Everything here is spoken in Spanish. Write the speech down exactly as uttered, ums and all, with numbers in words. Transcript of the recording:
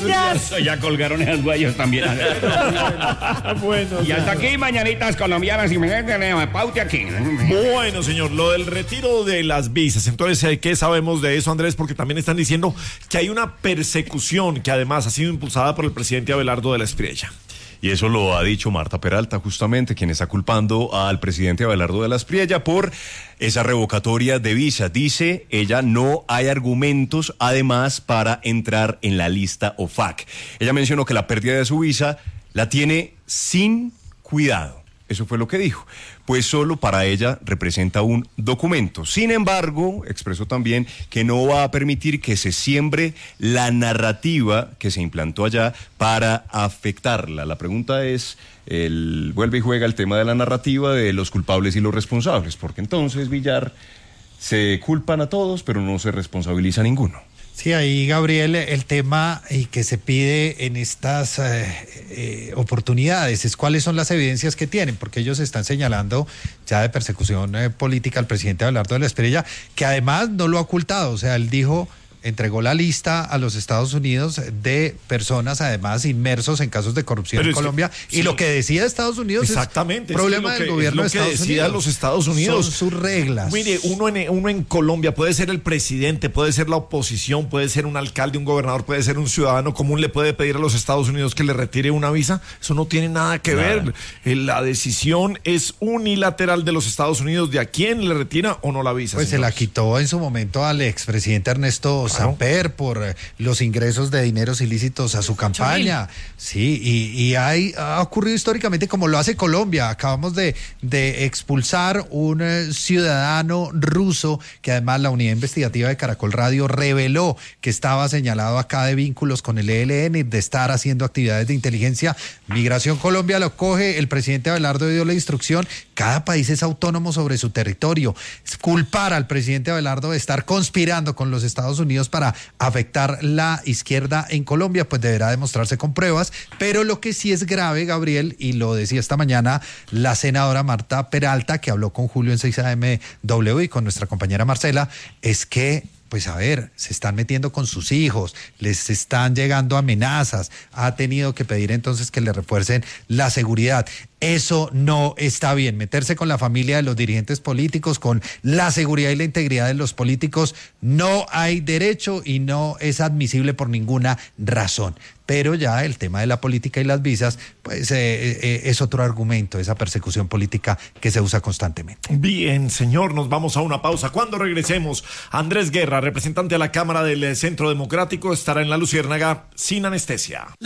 Gracias. Ya, ya colgaron esos güeyes también. Bueno, Y hasta aquí, mañanitas colombianas, y me paute aquí. Bueno, señor, lo del retiro de las visas. Entonces, ¿qué sabemos de eso, Andrés? Porque también están diciendo que hay una persecución que además ha sido impulsada por el presidente Abelardo de la Espriella. Y eso lo ha dicho Marta Peralta, justamente, quien está culpando al presidente Abelardo de la Espriella por esa revocatoria de visa. Dice ella, no hay argumentos, además, para entrar en la lista O F A C. Ella mencionó que la pérdida de su visa la tiene sin cuidado. Eso fue lo que dijo. Pues solo para ella representa un documento. Sin embargo, expresó también que no va a permitir que se siembre la narrativa que se implantó allá para afectarla. La pregunta es, él vuelve y juega el tema de la narrativa de los culpables y los responsables, porque entonces, Villar, se culpan a todos, pero no se responsabiliza a ninguno. Sí, ahí, Gabriel, el tema y que se pide en estas eh, eh, oportunidades es cuáles son las evidencias que tienen, porque ellos están señalando ya de persecución eh, política al presidente Abelardo de la Espriella, que además no lo ha ocultado. O sea, él dijo, entregó la lista a los Estados Unidos de personas además inmersos en casos de corrupción Pero en es que, Colombia, sí, y lo que decía Estados Unidos exactamente, es problema es que del lo que, gobierno es de lo que Estados decida Unidos. los Estados Unidos. Son sus reglas. Mire, uno en, uno en Colombia puede ser el presidente, puede ser la oposición, puede ser un alcalde, un gobernador, puede ser un ciudadano común, le puede pedir a los Estados Unidos que le retire una visa. Eso no tiene nada que Nada. ver. Eh, La decisión es unilateral de los Estados Unidos de a quién le retira o no la visa. Pues se la señores. quitó en su momento al expresidente Ernesto Claro. Samper por eh, los ingresos de dineros ilícitos a su campaña. Sí, y, y hay, ha ocurrido históricamente como lo hace Colombia. Acabamos de, de expulsar un eh, ciudadano ruso que además la unidad investigativa de Caracol Radio reveló que estaba señalado acá de vínculos con el E L N, de estar haciendo actividades de inteligencia. Migración Colombia lo coge, el presidente Abelardo dio la instrucción, cada país es autónomo sobre su territorio. Culpar al presidente Abelardo de estar conspirando con los Estados Unidos para afectar la izquierda en Colombia, pues deberá demostrarse con pruebas, pero lo que sí es grave, Gabriel, y lo decía esta mañana la senadora Marta Peralta, que habló con Julio en seis A M W y con nuestra compañera Marcela, es que pues a ver, se están metiendo con sus hijos, les están llegando amenazas, ha tenido que pedir entonces que le refuercen la seguridad. Eso no está bien, meterse con la familia de los dirigentes políticos, con la seguridad y la integridad de los políticos, no hay derecho y no es admisible por ninguna razón. Pero ya el tema de la política y las visas, pues eh, eh, es otro argumento, esa persecución política que se usa constantemente. Bien, señor, nos vamos a una pausa. Cuando regresemos, Andrés Guerra, representante a la Cámara del Centro Democrático, estará en La Luciérnaga sin anestesia.